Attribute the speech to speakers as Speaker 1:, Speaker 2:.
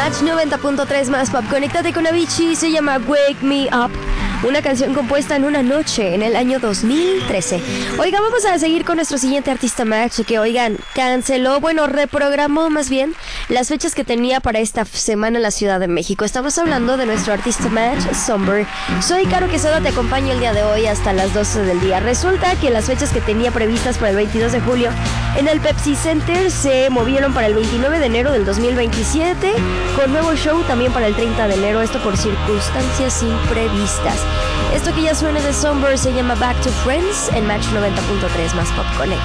Speaker 1: Match 90.3 más pop. Conéctate con Avicii, se llama Wake Me Up. Una canción compuesta en una noche en el año 2013. Oigan, vamos a seguir con nuestro siguiente artista Match, que reprogramó más bien las fechas que tenía para esta semana en la Ciudad de México. Estamos hablando de nuestro artista Match, Somber. Soy Caro Quesada, te acompaño el día de hoy hasta las 12 del día. Resulta que las fechas que tenía previstas para el 22 de julio en el Pepsi Center se movieron para el 29 de enero del 2027, con nuevo show también para el 30 de enero, esto por circunstancias imprevistas. Esto que ya suena de Somber se llama Back to Friends en Match 90.3 más Pop Connect.